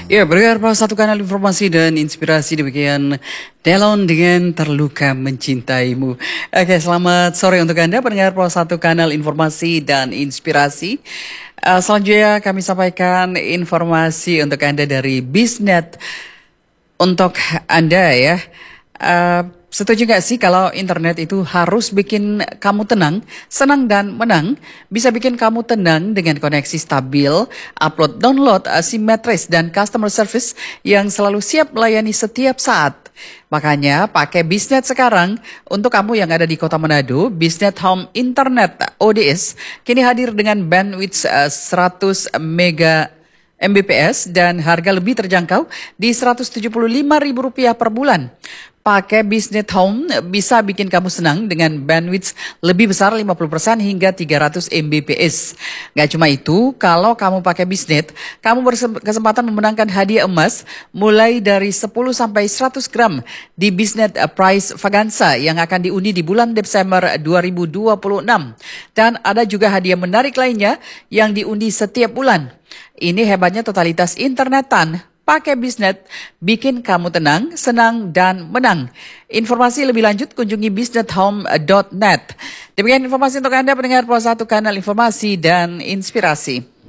Ya, berdengar bahwa satu kanal informasi dan inspirasi demikian Delon dengan Terluka Mencintaimu. Oke, selamat sore untuk Anda pendengar bahwa satu kanal informasi dan inspirasi. Selanjutnya kami sampaikan informasi untuk Anda dari Biznet untuk Anda ya. Setuju gak sih kalau internet itu harus bikin kamu tenang, senang dan menang? Bisa bikin kamu tenang dengan koneksi stabil, upload download asimetris dan customer service yang selalu siap melayani setiap saat. Makanya pakai Biznet sekarang. Untuk kamu yang ada di Kota Manado, Biznet Home Internet ODS kini hadir dengan bandwidth 100 Mbps dan harga lebih terjangkau di Rp175.000 per bulan. Pakai Biznet Home bisa bikin kamu senang dengan bandwidth lebih besar 50% hingga 300 Mbps. Gak cuma itu, kalau kamu pakai Biznet, kamu berkesempatan memenangkan hadiah emas mulai dari 10 sampai 100 gram di Biznet Prize Vaganza yang akan diundi di bulan Desember 2026. Dan ada juga hadiah menarik lainnya yang diundi setiap bulan. Ini hebatnya totalitas internetan. Pakai Biznet, bikin kamu tenang, senang, dan menang. Informasi lebih lanjut kunjungi biznethome.net. Demikian informasi untuk Anda pendengar Pro 1 kanal informasi dan inspirasi.